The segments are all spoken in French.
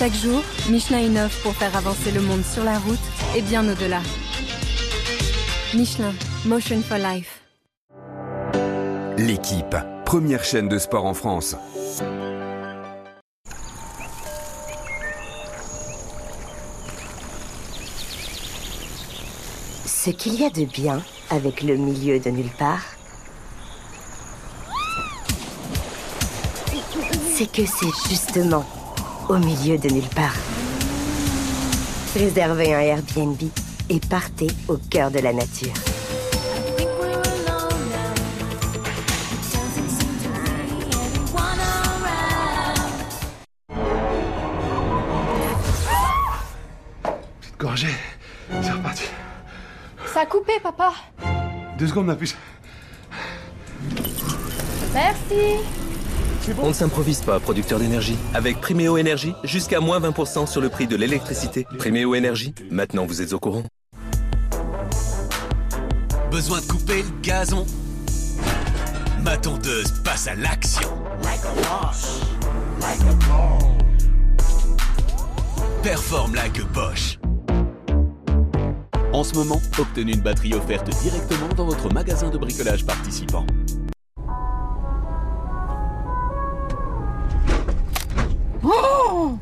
Chaque jour, Michelin innove pour faire avancer le monde sur la route et bien au-delà. Michelin, Motion for Life. L'équipe, première chaîne de sport en France. Ce qu'il y a de bien avec le milieu de nulle part, c'est que c'est justement au milieu de nulle part. Réservez un Airbnb et partez au cœur de la nature. Petite gorgée, c'est reparti. Ça a coupé, papa. 2 secondes, ma puce. Merci. On ne s'improvise pas, producteur d'énergie. Avec Priméo Énergie, jusqu'à moins 20% sur le prix de l'électricité. Priméo Énergie, maintenant vous êtes au courant. Besoin de couper le gazon? Ma tondeuse passe à l'action. Performe like a Bosch. En ce moment, obtenez une batterie offerte directement dans votre magasin de bricolage participant. Oh!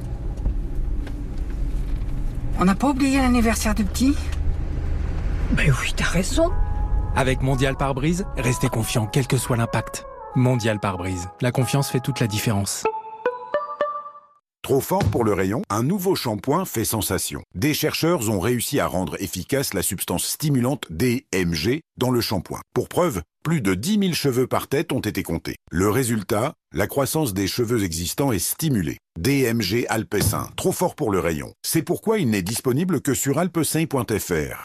On n'a pas oublié l'anniversaire de petit? Ben oui, t'as raison. Avec Mondial Pare-Brise, restez confiant quel que soit l'impact. Mondial Pare-Brise, la confiance fait toute la différence. Trop fort pour le rayon, un nouveau shampoing fait sensation. Des chercheurs ont réussi à rendre efficace la substance stimulante DMG dans le shampoing. Pour preuve, plus de 10 000 cheveux par tête ont été comptés. Le résultat, la croissance des cheveux existants est stimulée. DMG Alpecin, trop fort pour le rayon. C'est pourquoi il n'est disponible que sur alpecin.fr.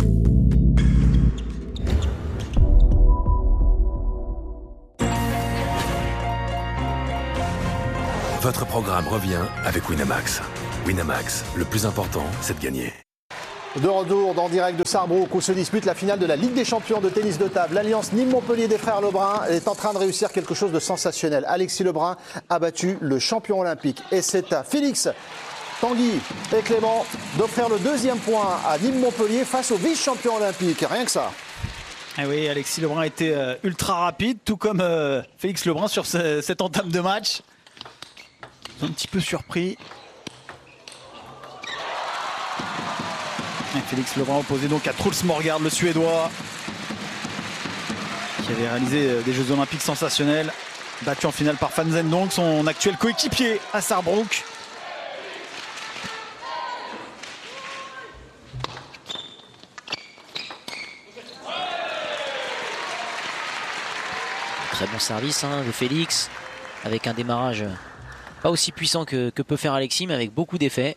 Votre programme revient avec Winamax. Winamax, le plus important, c'est de gagner. De retour dans direct de Sarrebruck où se dispute la finale de la Ligue des champions de tennis de table. L'Alliance Nîmes-Montpellier des frères Lebrun est en train de réussir quelque chose de sensationnel. Alexis Lebrun a battu le champion olympique. Et c'est à Félix, Tanguy et Clément d'offrir le 2e point à Nîmes-Montpellier face au vice-champion olympique. Rien que ça. Eh oui, Alexis Lebrun était ultra rapide, tout comme Félix Lebrun sur cette entame de match. Un petit peu surpris. Et Félix Lebrun opposé donc à Truls Morgard, le Suédois, qui avait réalisé des Jeux Olympiques sensationnels, battu en finale par Van Zendonk, son actuel coéquipier à Sarrebruck. Très bon service de Félix, avec un démarrage pas aussi puissant que peut faire Alexis, mais avec beaucoup d'effets.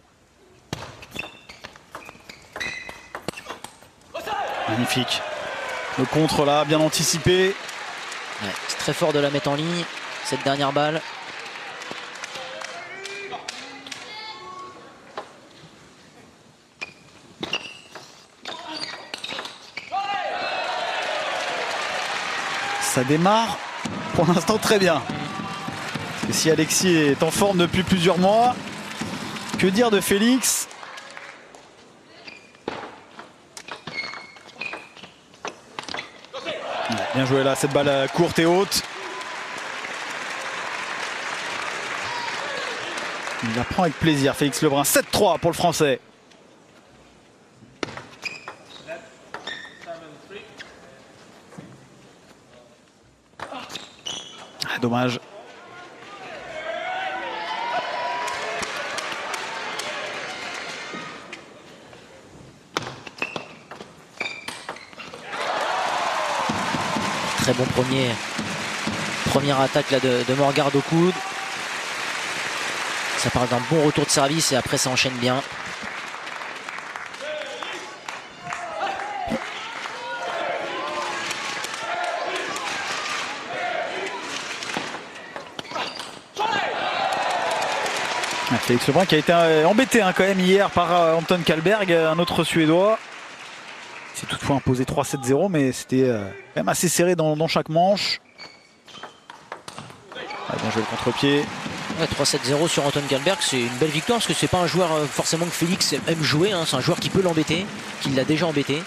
Magnifique. Le contre là, bien anticipé. Ouais, c'est très fort de la mettre en ligne, cette dernière balle. Ça démarre pour l'instant très bien. Et si Alexis est en forme depuis plusieurs mois, que dire de Félix? Bien joué là, cette balle courte et haute. Il la prend avec plaisir, Félix Lebrun. 7-3 pour le Français. Ah, dommage. Très bon première attaque là de Morgard au coude. Ça parle d'un bon retour de service et après ça enchaîne bien. Félix Lebrun qui a été embêté quand même hier par Anton Kalberg, un autre Suédois. Il s'est toutefois imposé 3-7-0, mais c'était quand même assez serré dans chaque manche. Ah, bien joué le contre-pied. Ouais, 3-7-0 sur Anton Kalberg, c'est une belle victoire parce que c'est pas un joueur forcément que Félix aime jouer, hein. C'est un joueur qui peut l'embêter, qui l'a déjà embêté.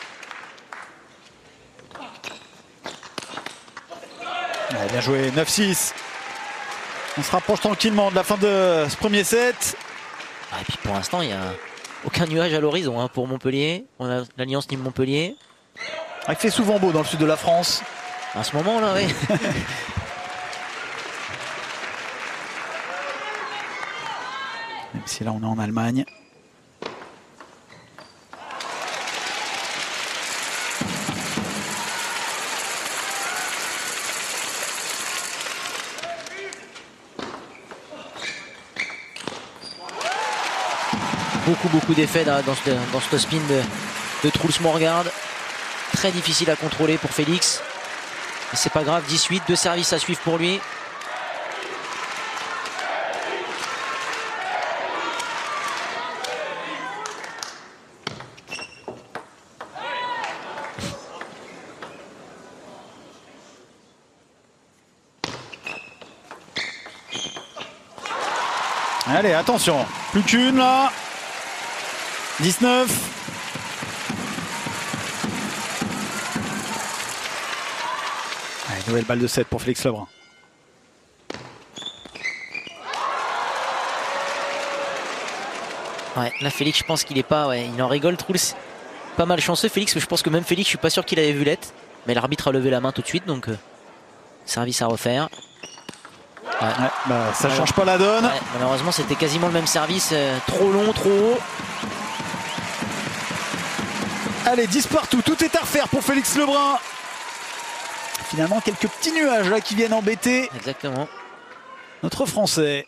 Ouais, bien joué, 9-6. On se rapproche tranquillement de la fin de ce premier set. Ah, et puis pour l'instant, il n'y a aucun nuage à l'horizon hein, pour Montpellier. On a l'Alliance Nîmes-Montpellier. Ah, il fait souvent beau dans le sud de la France. À ce moment-là, oui. Même si là on est en Allemagne. Beaucoup d'effets dans ce spin de Truls Morgard. Très difficile à contrôler pour Félix. Mais c'est pas grave, 18, 2 services à suivre pour lui. Allez, attention, plus qu'une là. 19. Allez, nouvelle balle de 7 pour Félix Lebrun. Ouais, là Félix, je pense qu'il est pas, ouais, il en rigole. Truls, pas mal chanceux Félix, mais je pense que même Félix, je suis pas sûr qu'il avait vu l'être. Mais l'arbitre a levé la main tout de suite, donc service à refaire. Ouais, bah, ça change pas la donne. Ouais, malheureusement, c'était quasiment le même service, trop long, trop haut. Allez, 10 partout, tout est à refaire pour Félix Lebrun. Finalement, quelques petits nuages là qui viennent embêter. Exactement. Notre Français.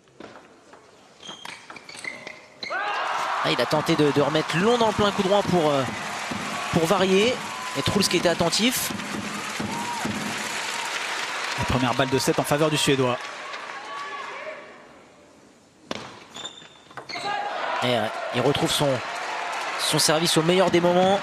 Ah, il a tenté de remettre long dans le plein coup droit pour varier. Et Truls qui était attentif. La première balle de 7 en faveur du Suédois. Et il retrouve son service au meilleur des moments.